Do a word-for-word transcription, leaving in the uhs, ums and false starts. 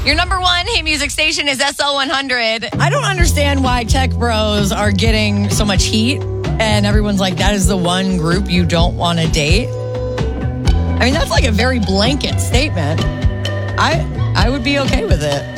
Your number one Hey Music station is S L one hundred. I don't understand why tech bros are getting so much heat and everyone's like, that is the one group you don't want to date. I mean, that's like a very blanket statement. I I would be okay with it.